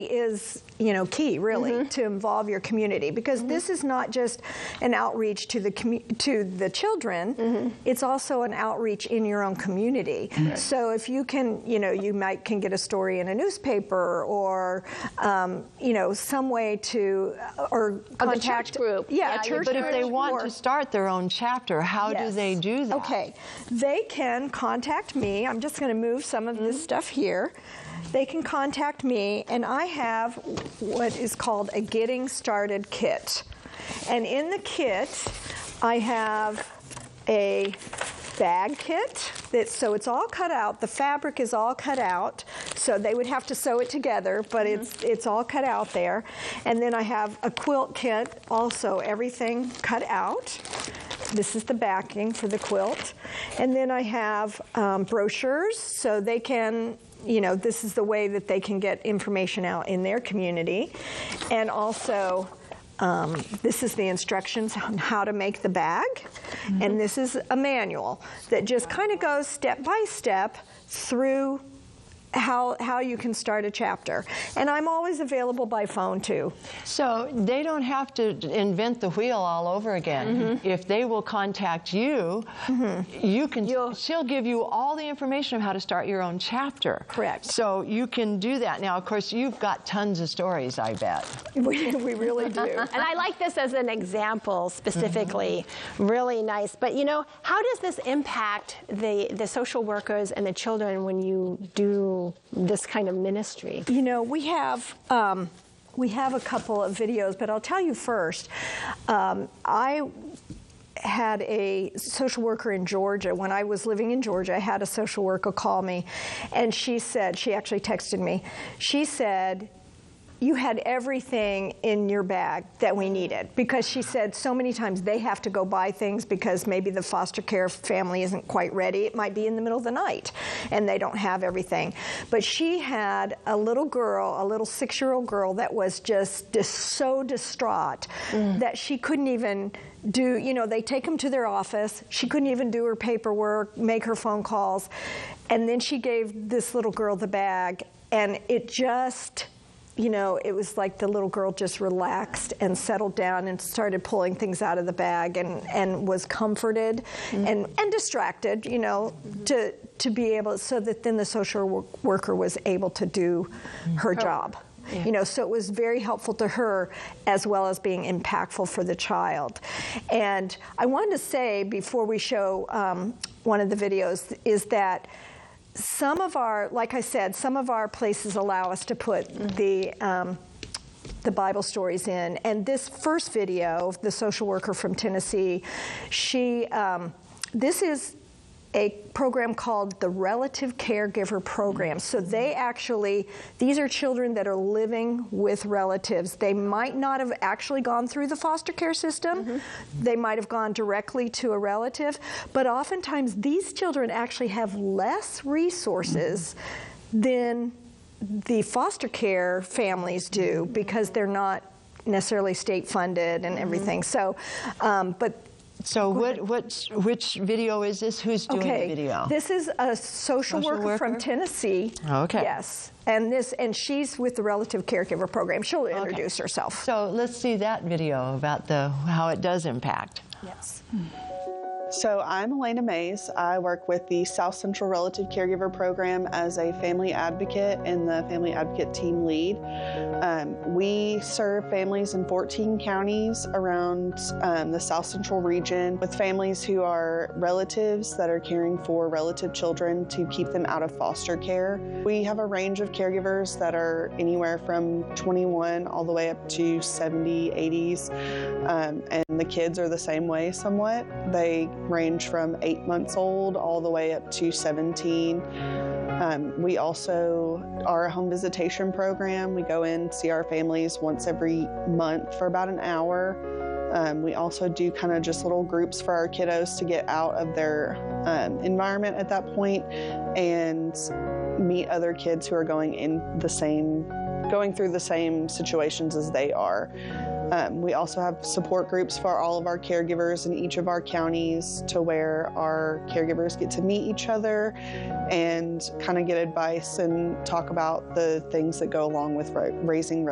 is, you know, key really to involve your community, because this is not just an outreach to the children, it's also an outreach in your own community. So if you can, you know, you can get a story in a newspaper, or you know, some way to, or contact a church group. Yeah, a church. But if they want to start their own chapter, how do they do that? Okay, they can contact me. I'm just going to move some of this stuff here. They can contact me, and I have what is called a Getting Started kit. And in the kit, I have a bag kit, so it's all cut out. The fabric is all cut out, so they would have to sew it together, but it's all cut out there. And then I have a quilt kit, also everything cut out. This is the backing for the quilt. And then I have brochures, so they can, you know, this is the way that they can get information out in their community. And also, this is the instructions on how to make the bag. And this is a manual that just kind of goes step by step through how you can start a chapter. And I'm always available by phone too. So they don't have to invent the wheel all over again. If they will contact you, you can. She'll give you all the information of how to start your own chapter. Correct. So you can do that. Now, of course, you've got tons of stories, I bet. We really do. And I like this as an example specifically. Really nice. But you know, how does this impact the social workers and the children when you do this kind of ministry? You know, we have a couple of videos, but I'll tell you first. I had a social worker in Georgia. When I was living in Georgia, I had a social worker call me, and she actually texted me. She said, you had everything in your bag that we needed, because she said so many times they have to go buy things because maybe the foster care family isn't quite ready. It might be in the middle of the night and they don't have everything. But she had a little girl, a little 6-year-old girl, that was just so distraught that she couldn't even do, you know, they take them to their office. She couldn't even do her paperwork, make her phone calls. And then she gave this little girl the bag, and it just, you know, it was like the little girl just relaxed and settled down and started pulling things out of the bag, and was comforted and distracted, you know, to be able, so that then the social worker was able to do her job. Yeah. You know, so it was very helpful to her as well as being impactful for the child. And I wanted to say before we show one of the videos is that some of our, like I said, some of our places allow us to put the Bible stories in. And this first video, the social worker from Tennessee, this is a program called the Relative Caregiver Program. So they actually, these are children that are living with relatives. They might not have actually gone through the foster care system. They might have gone directly to a relative. But oftentimes these children actually have less resources than the foster care families do, because they're not necessarily state funded and everything. So, So which video is this? Who's doing the video? This is a social worker from Tennessee. Okay. Yes. And she's with the Relative Caregiver Program. She'll introduce herself. So let's see that video about how it does impact. Yes. So I'm Elena Mays. I work with the South Central Relative Caregiver Program as a family advocate and the family advocate team lead. We serve families in 14 counties around the South Central region, with families who are relatives that are caring for relative children to keep them out of foster care. We have a range of caregivers that are anywhere from 21 all the way up to 70, 80s, and the kids are the same way somewhat. They range from 8 months old all the way up to 17. We also are a home visitation program. We go in, see our families once every month for about an hour. We also do kind of just little groups for our kiddos to get out of their environment at that point and meet other kids who are going through the same situations as they are. We also have support groups for all of our caregivers in each of our counties, to where our caregivers get to meet each other and kind of get advice and talk about the things that go along with raising